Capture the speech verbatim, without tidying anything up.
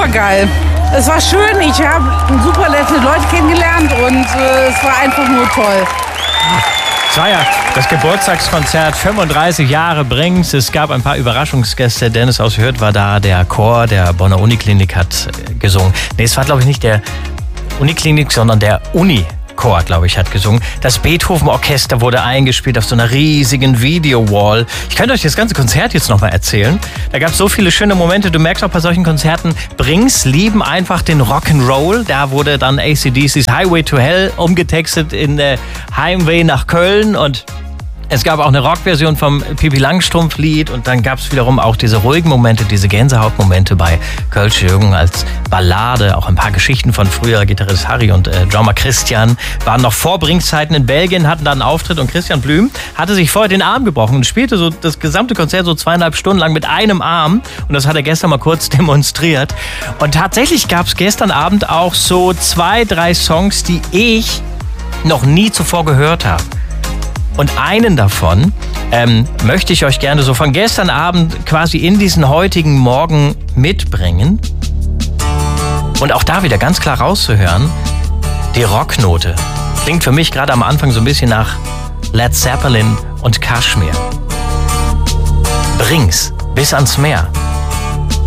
super geil. Es war schön, ich habe super nette Leute kennengelernt und äh, es war einfach nur toll. Es war ja das Geburtstagskonzert, fünfunddreißig Jahre Brings. Es gab ein paar Überraschungsgäste. Dennis aus Hürth war da, der Chor der Bonner Uniklinik hat gesungen. Nee, es war, glaube ich, nicht der Uniklinik, sondern der Uni-Chor, glaube ich, hat gesungen. Das Beethoven-Orchester wurde eingespielt auf so einer riesigen Video-Wall. Ich könnte euch das ganze Konzert jetzt nochmal erzählen. Da gab es so viele schöne Momente. Du merkst auch bei solchen Konzerten, Brings lieben einfach den Rock'n'Roll. Da wurde dann A C D C's Highway to Hell umgetextet in äh, Heimweh nach Köln und es gab auch eine Rockversion vom Pippi Langstrumpf-Lied und dann gab es wiederum auch diese ruhigen Momente, diese Gänsehautmomente bei Kölsche Jungen als Ballade. Auch ein paar Geschichten von früher. Gitarrist Harry und äh, Drummer Christian waren noch vor Bringszeiten in Belgien, hatten da einen Auftritt und Christian Blüm hatte sich vorher den Arm gebrochen und spielte so das gesamte Konzert so zweieinhalb Stunden lang mit einem Arm und das hat er gestern mal kurz demonstriert. Und tatsächlich gab es gestern Abend auch so zwei, drei Songs, die ich noch nie zuvor gehört habe. Und einen davon ähm, möchte ich euch gerne so von gestern Abend quasi in diesen heutigen Morgen mitbringen. Und auch da wieder ganz klar rauszuhören, die Rocknote. Klingt für mich gerade am Anfang so ein bisschen nach Led Zeppelin und Kashmir. Brings bis ans Meer.